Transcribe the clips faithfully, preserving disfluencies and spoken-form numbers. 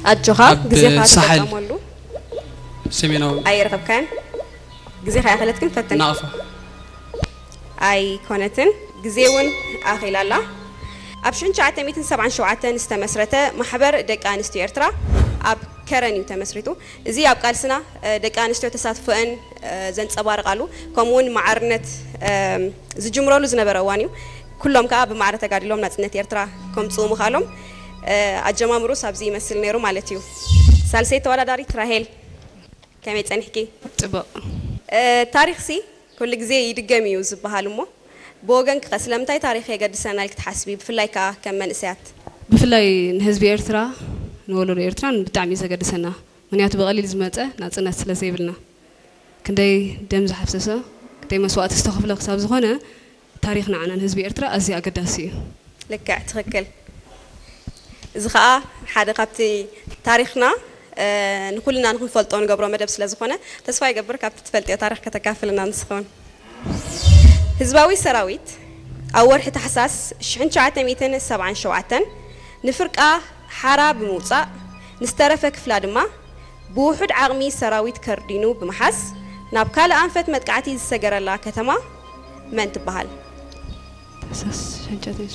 أجوها جزيها ساحل سمينو أي رقم كان جزيها أخلتكن فتن نافة أي كونتن جزيون أخيل الله أبشن شعات ميتين سبعة شعات استمسرته محبر دك أنستي إرترا أب كرني تمسرته زي أب قال سنة دك أنستي تساتفن زين صبار قالوا كمون معرنة زي جمرة لزنا بروانيو كلهم كأب معرته قال لهم نتنت إرترا كم صوم خالهم الجماعة مروس أبزي مثل نيرو مالتيو سالسيت ولا داري تراهيل كم يتنحكي تبا تاريخ سي كل جزء يدقمي يوزب هالمو بوغن كسلمتاي تاريخ يقد سنة لك تحسبي بفلاي كا كم من ساعات بفلاي نهز بإرترا نقولوا إرترا بتعمي سجد سنة من يعتبر قليل زمته ناتنا ثلاثة بلنا كندي دم زحفسسه كندي مسوات استخف لك ساب زخنة تاريخنا عنا نهز بإرترا أزي أقداسي لك تخكل زخاء حدا قبتي تاريخنا أه نقولنا نكون فلتون قبل ما دبس لزخنة تسوي قبل كابت تفلتي تاريخ كتكافلنا نسخون هزباوي سراويت أول حتى حساس شحن شعاتة ميتين سبعة شعاتن نفرق حرا بموصا نسترفك فلادما بوحد عغمي سراويت كردينو بمحس نابكال أنفت متقعتي السجر الله كتما من تبهال حساس شحن شعاتة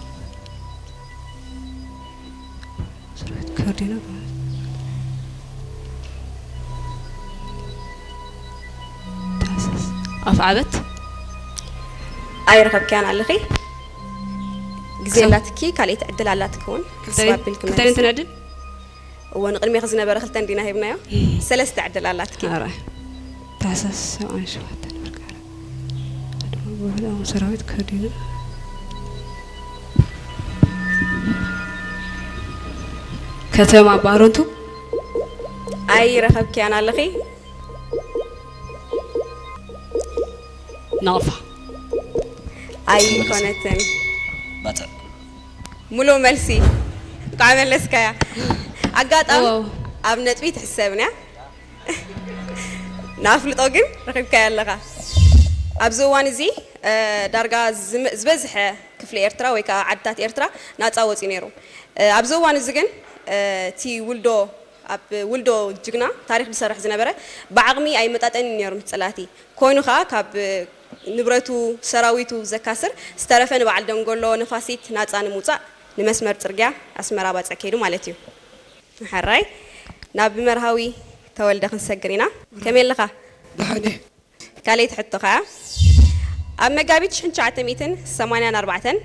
سراويت كردينو حساس أفعبت أي رقم كان على خي جزيلاتكي كالي تعدل على تكون كتير أنت نعدل ونقل مي خزنا برا خلتن دينا هيبنا يو سلس تعدل على تكي أراه تحسس سواء شو حتى نرجع هذا سراويت كردينا كتير بارونتو أي رقم كان على خي نافع أي كونتن باتع ملو ملسي قاعد لسكايا أقعد أم أبنت بيت حسابنا نافل طاقم رقم كيا لغا أبزوان زي درجة زبزح كفل إرترا ويكا عدات إرترا ناتعوض ينيرو أبزوان زجن تي ولدو أب ولدو جنا تاريخ بصراحة زنبرة بعمي أي متأتين ينيرو مثلاتي كونو خا كاب نبرتو سراويتو زكاسر استرفن بعد دنقولو نفاسيت ناتعن موتا نمسمر ترجع أسمر أبات أكيدو مالتيو حراي ناب مرهوي تولد خن سجرينا كمل لقى دحني كاليت حطو خا أما جابيت شن شعت ميتين ثمانية أربعة